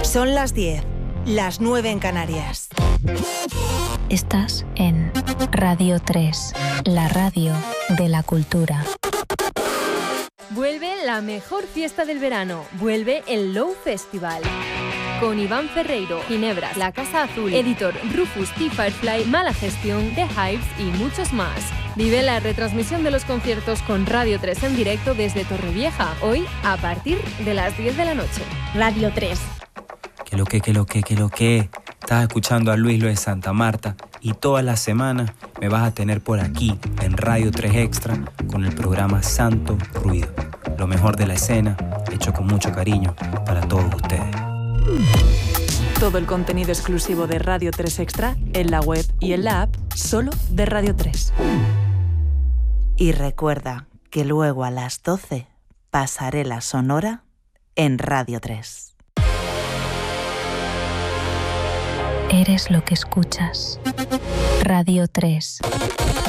Son las 10, las 9 en Canarias. Estás en Radio 3, la radio de la cultura. Vuelve la mejor fiesta del verano. Vuelve el Low Festival. Con Iván Ferreiro, Ginebras, La Casa Azul, Editor, Rufus T. Firefly, Mala Gestión, The Hives y muchos más. Vive la retransmisión de los conciertos con Radio 3 en directo desde Torrevieja, hoy a partir de las 10 de la noche. Radio 3. Que lo que. Estás escuchando a Luis Lo de Santa Marta y todas las semanas me vas a tener por aquí en Radio 3 Extra con el programa Santo Ruido. Lo mejor de la escena, hecho con mucho cariño para todos ustedes. Todo el contenido exclusivo de Radio 3 Extra en la web y en la app solo de Radio 3. Y recuerda que luego a las 12, Pasarela Sonora en Radio 3. Eres lo que escuchas. Radio 3.